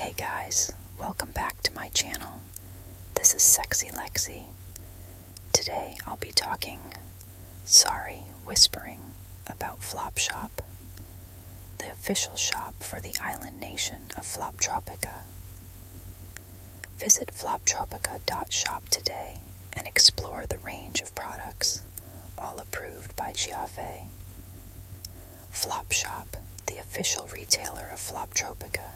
Hey guys, welcome back to my channel. This is Sexy Lexi. Today I'll be whispering about Flopshop, the official shop for the island nation of Floptropica. Visit floptropica.shop today and explore the range of products, all approved by Giave. Flopshop, the official retailer of Floptropica,